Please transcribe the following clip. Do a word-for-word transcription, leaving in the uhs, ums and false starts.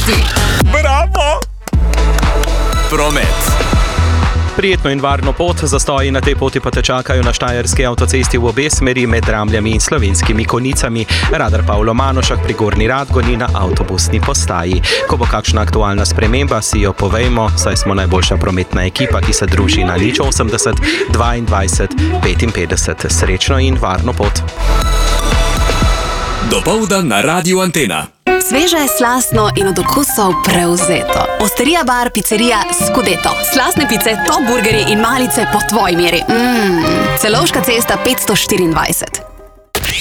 Pusti! Bravo! Promet. Prijetno in varno pot, zastoji na tej poti pa te čakajo na štajerski avtocesti v obe smeri med Dramljami in Slovenskimi Konjicami, radar Pavlo Manošak pri Gornji Radgoni na avtobusni postaji. Ko bo kakšna aktualna sprememba, si jo povejmo, saj smo najboljša prometna ekipa, ki se druži na nič osemdeset, dvaindvajset, petinpetdeset. Srečno in varno pot. Dopoldan na Radiu Antena. Sveže, slastno in od okusov prevzeto. Osterija bar, pizzerija Scudeto. Slastne pice, top burgeri in malice po tvoji meri. Mmm, Celovška cesta petsto štiriindvajset.